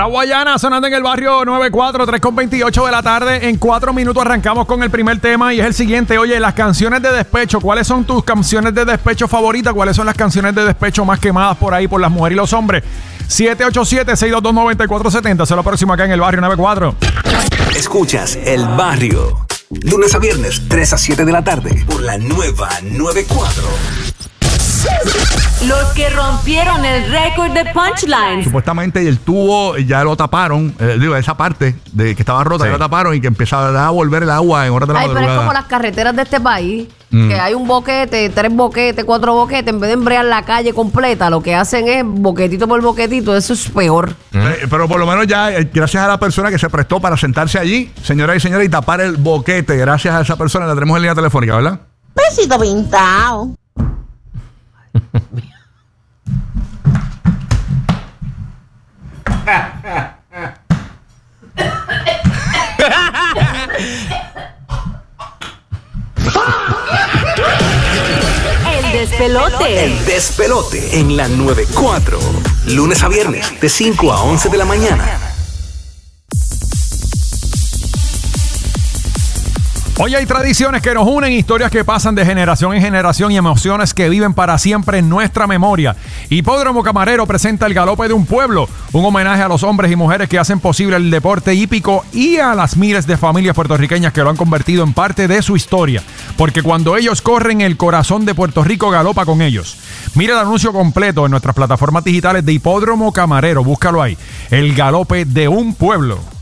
Ahora Guayana sonando en el barrio 94, 3:28 de la tarde. En 4 minutos arrancamos con el primer tema y es el siguiente. Oye, las canciones de despecho. ¿Cuáles son tus canciones de despecho favoritas? ¿Cuáles son las canciones de despecho más quemadas por ahí por las mujeres y los hombres? 787-622-9470. Será lo próximo acá en el barrio 94. Escuchas El Barrio. Lunes a viernes, 3 a 7 de la tarde. Por la nueva 94. Los que rompieron el récord de punchlines. Supuestamente el tubo ya lo taparon, esa parte de que estaba rota, ya lo taparon y que empezaba a volver el agua en horas de la madrugada. Pero es como las carreteras de este país, que hay un boquete, 3 boquetes, 4 boquetes, en vez de embrear la calle completa, lo que hacen es boquetito por boquetito, eso es peor. Pero por lo menos ya, gracias a la persona que se prestó para sentarse allí, señoras y señores, y tapar el boquete, gracias a esa persona, la tenemos en línea telefónica, ¿verdad? Besito pintado. El despelote. El despelote en la 94. Lunes a viernes, de 5 a 11 de la mañana. Hoy hay tradiciones que nos unen, historias que pasan de generación en generación y emociones que viven para siempre en nuestra memoria. Hipódromo Camarero presenta el Galope de un Pueblo, un homenaje a los hombres y mujeres que hacen posible el deporte hípico y a las miles de familias puertorriqueñas que lo han convertido en parte de su historia. Porque cuando ellos corren, el corazón de Puerto Rico galopa con ellos. Mira el anuncio completo en nuestras plataformas digitales de Hipódromo Camarero, búscalo ahí. El Galope de un Pueblo.